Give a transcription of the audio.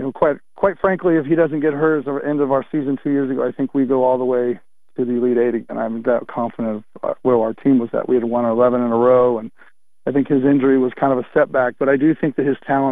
quite frankly, if he doesn't get hurt at the end of our season 2 years ago, I think we go all the way to the Elite Eight again. I'm that confident of where our team was at. We had won 11 in a row, and I think his injury was kind of a setback. But I do think that his talent